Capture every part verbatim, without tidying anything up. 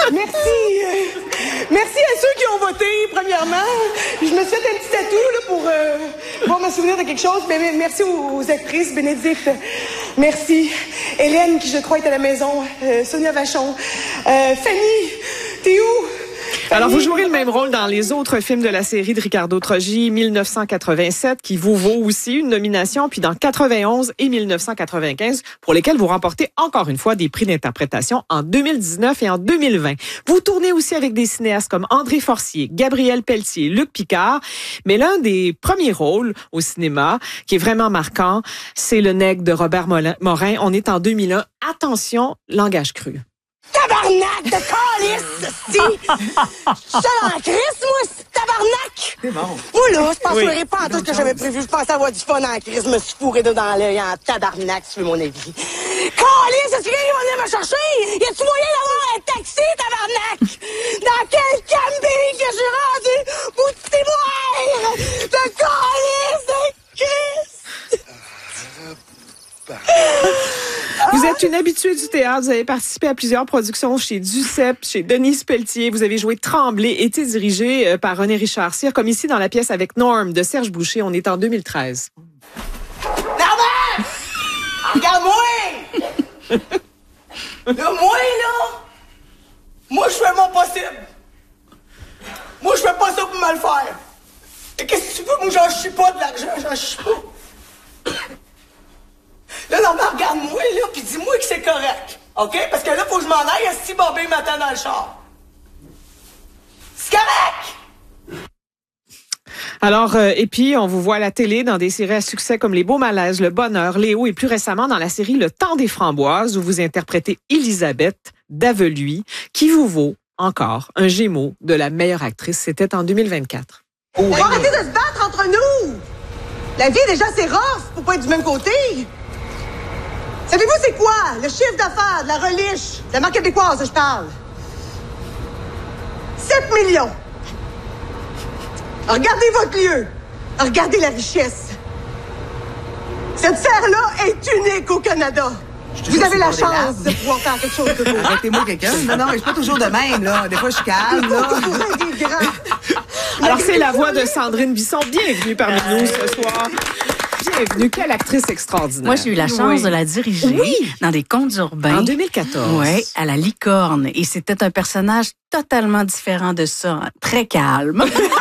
Merci. Euh, merci à ceux qui ont voté, premièrement. Je me suis fait un petit tatou là, pour euh, pouvoir me souvenir de quelque chose. Mais, mais merci aux, aux actrices, Bénédicte. Merci. Hélène, qui je crois est à la maison. Euh, Sonia Vachon. Euh, Fanny, t'es où? Alors, vous jouerez le même rôle dans les autres films de la série de Ricardo Troggi, mille neuf cent quatre-vingt-sept, qui vous vaut aussi une nomination, puis dans quatre-vingt-onze et mille neuf cent quatre-vingt-quinze, pour lesquels vous remportez encore une fois des prix d'interprétation en deux mille dix-neuf et en deux mille vingt. Vous tournez aussi avec des cinéastes comme André Forcier, Gabriel Pelletier, Luc Picard, mais l'un des premiers rôles au cinéma qui est vraiment marquant, c'est Le Nègre de Robert Morin. On est en deux mille un. Attention, langage cru. Tabarnak de calice, si! Je suis en crise, moi, c'est tabarnak! C'est bon. Moi, là, je pense Oui. pas à tout ce que j'avais prévu. Je pensais avoir du fun en crise. Je me suis fourré deux dans l'œil en tabarnak, si tu veux mon avis. Calice, est-ce qu'il va venir me chercher? Y a-tu moyen d'avoir un taxi, tabarnak? Dans quel camping que je suis rendu? Bout de témoin! De calice, de Christ! Vous êtes une habituée du théâtre. Vous avez participé à plusieurs productions chez Duceppe, chez Denise Pelletier. Vous avez joué Tremblay, été dirigé par René Richard Cyr, comme ici dans la pièce avec Norm de Serge Boucher. On est en deux mille treize. Norman! Regarde-moi! Là, moi, là, moi, je fais mon possible. Moi, je fais pas ça pour me le faire. Et qu'est-ce que tu veux? Moi, j'en chie pas de l'argent, j'en chie pas. Là, Normand, regarde-moi, là, pis dis-moi que c'est correct. OK? Parce que là, faut que je m'en aille, si Bobby m'attend dans le char. C'est correct! Alors, euh, et puis, on vous voit à la télé dans des séries à succès comme Les Beaux Malaises, Le Bonheur, Léo, et plus récemment dans la série Le Temps des Framboises, où vous interprétez Elisabeth Daveluy, qui vous vaut encore un Gémeaux de la meilleure actrice. C'était en deux mille vingt-quatre. On va arrêter de se battre entre nous! La vie, déjà, c'est rough pour pas être du même côté. Savez-vous c'est quoi? Le chiffre d'affaires de la Reliche, de la marque québécoise, je parle. sept millions. Regardez votre lieu. Regardez la richesse. Cette serre-là est unique au Canada. Vous avez la chance de pouvoir faire quelque chose de beau. Arrêtez-moi quelqu'un. Non, non, mais je suis pas toujours de même, là. Des fois, je suis calme, là. Alors, c'est la voix de Sandrine Bisson. Bienvenue parmi nous ce soir. Bienvenue. Quelle actrice extraordinaire. Moi, j'ai eu la chance oui. de la diriger oui. dans des contes urbains. En deux mille quatorze. Oui, à la Licorne. Et c'était un personnage totalement différent de ça. Très calme.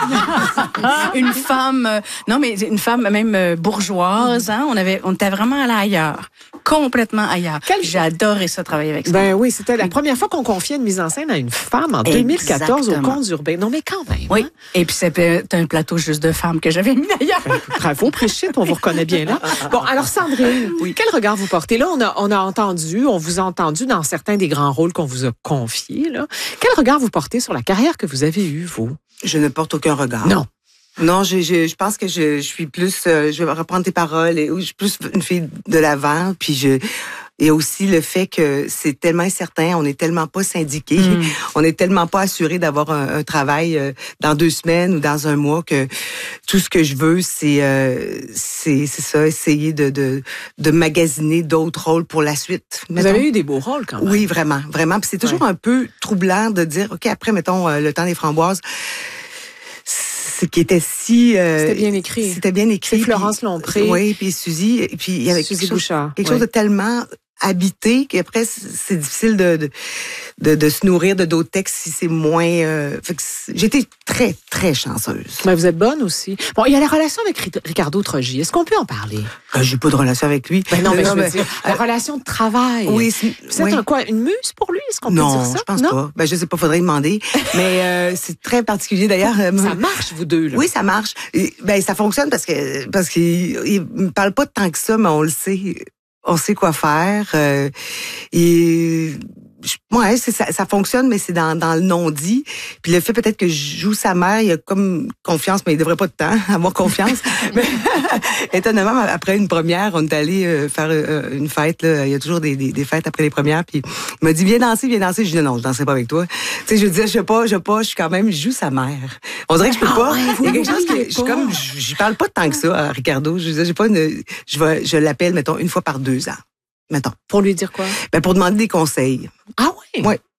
Une femme, euh, non, mais une femme même euh, bourgeoise, hein. On avait, on était vraiment allé ailleurs. Complètement ailleurs. Quel... J'ai adoré ça, travailler avec ça. Ben oui, c'était la première fois qu'on confiait une mise en scène à une femme en deux mille quatorze au Contes urbains. Non, mais quand même. Oui. Hein? Et puis c'était un plateau juste de femmes que j'avais mis d'ailleurs. Ben, bravo, Brigitte, on vous reconnaît bien là. Bon, alors Sandrine, oui. Quel regard vous portez? Là, on a, on a entendu, on vous a entendu dans certains des grands rôles qu'on vous a confiés. Là. Quel regard vous portez sur la carrière que vous avez eue, vous? Je ne porte aucun regard. Non. Non, je, je, je pense que je, je suis plus, euh, je vais reprendre tes paroles, et, je suis plus une fille de l'avant, puis je, et aussi le fait que c'est tellement incertain, on n'est tellement pas syndiqué, mm. on est tellement pas assuré d'avoir un, un travail euh, dans deux semaines ou dans un mois que tout ce que je veux, c'est, euh, c'est, c'est ça, essayer de, de, de magasiner d'autres rôles pour la suite. Vous mettons. avez eu des beaux rôles quand même. Oui, vraiment, vraiment. Puis c'est toujours ouais. un peu troublant de dire, ok, après mettons euh, Le Temps des Framboises. Ce qui était si... Euh, c'était bien écrit. C'était bien écrit. C'est Florence Lompré. Oui, puis Suzy. Et puis il y avait Suzy quelque chose, Bouchard. quelque oui. chose de tellement habité qu'après, c'est difficile de, de, de, de se nourrir de d'autres textes si c'est moins... Euh, fait que j'ai été très, très chanceuse. Mais vous êtes bonne aussi. Bon, il y a la relation avec Ricardo Troggi. Est-ce qu'on peut en parler? Euh, j'ai pas de relation avec lui. Ben non, mais, mais je veux mais, dire, euh, la relation de travail. Oui. C'est, vous êtes oui. un, quoi, une muse pour lui? Est-ce qu'on peut non, dire ça? Non, je pense non? pas. Ben, je sais pas, faudrait demander. mais euh, c'est très particulier d'ailleurs. Ça marche, vous deux, là? Oui, ça marche. Et, ben, ça fonctionne parce que parce qu'il il me parle pas tant que ça, mais on le sait. On sait quoi faire. Euh, et ouais, c'est, ça, ça fonctionne, mais c'est dans, dans le non-dit. Puis le fait peut-être que je joue sa mère, il y a comme confiance, mais il devrait pas de temps avoir confiance. Mais, étonnamment, après une première, on est allé faire une fête. Là. Il y a toujours des, des, des fêtes après les premières. Puis il m'a dit viens danser, viens danser. Je dis non, je danserai pas avec toi. Tu sais, je dis je sais pas, je sais pas. Je suis quand même, je joue sa mère. On dirait que je peux pas. Ah, ouais, il y a quelque chose que je suis comme, je parle pas tant que ça à Ricardo. Je dis j'ai pas une, je vais, je l'appelle mettons une fois par deux ans. Mettons. Pour lui dire quoi? Ben, pour demander des conseils. Ah oui? Oui.